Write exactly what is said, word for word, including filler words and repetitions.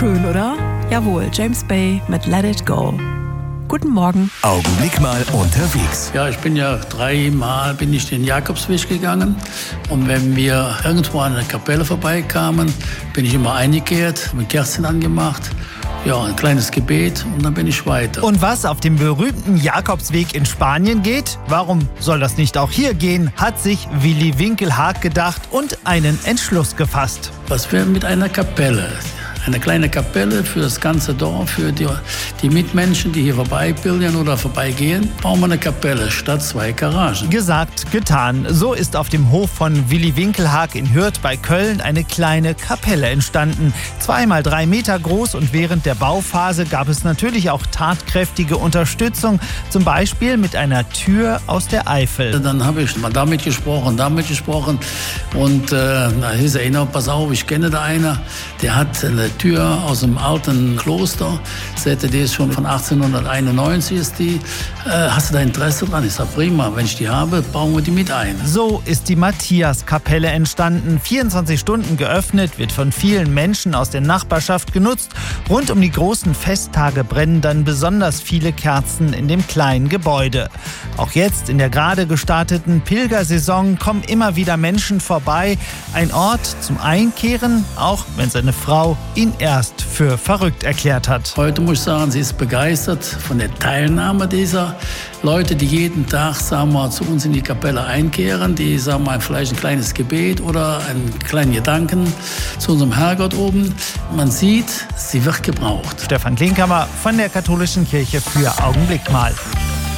Schön, oder? Jawohl, James Bay mit Let It Go. Guten Morgen. Augenblick mal unterwegs. Ja, ich bin ja dreimal bin ich den Jakobsweg gegangen. Und wenn wir irgendwo an einer Kapelle vorbeikamen, bin ich immer eingekehrt, mit Kerzen angemacht. Ja, ein kleines Gebet und dann bin ich weiter. Und was auf dem berühmten Jakobsweg in Spanien geht? Warum soll das nicht auch hier gehen? Hat sich Willi Winkelhaag gedacht und einen Entschluss gefasst. Was wäre mit einer Kapelle? Eine kleine Kapelle für das ganze Dorf, für die, die Mitmenschen, die hier vorbeipilgern oder vorbeigehen. Bauen wir eine Kapelle statt zwei Garagen. Gesagt, getan. So ist auf dem Hof von Willi Winkelhaag in Hürth bei Köln eine kleine Kapelle entstanden. Zweimal drei Meter groß und während der Bauphase gab es natürlich auch tatkräftige Unterstützung. Zum Beispiel mit einer Tür aus der Eifel. Dann habe ich mal damit gesprochen, damit gesprochen. Und äh, da hieß er, genau, pass auf, ich kenne da einer, der hat eine Tür aus dem alten Kloster. Sagte, die ist schon von achtzehnhunderteinundneunzig ist die. Äh, hast du da Interesse dran? Ich sage, prima, wenn ich die habe, bauen wir die mit ein. So ist die Matthias-Kapelle entstanden. vierundzwanzig Stunden geöffnet, wird von vielen Menschen aus der Nachbarschaft genutzt. Rund um die großen Festtage brennen dann besonders viele Kerzen in dem kleinen Gebäude. Auch jetzt in der gerade gestarteten Pilgersaison kommen immer wieder Menschen vorbei. Ein Ort zum Einkehren, auch wenn seine Frau ihn erst für verrückt erklärt hat. Heute muss ich sagen, sie ist begeistert von der Teilnahme dieser Leute, die jeden Tag, sagen wir, zu uns in die Kapelle einkehren, die, sagen wir, vielleicht ein kleines Gebet oder einen kleinen Gedanken zu unserem Herrgott oben. Man sieht, sie wird gebraucht. Stefan Klinkhammer von der Katholischen Kirche für Augenblick mal.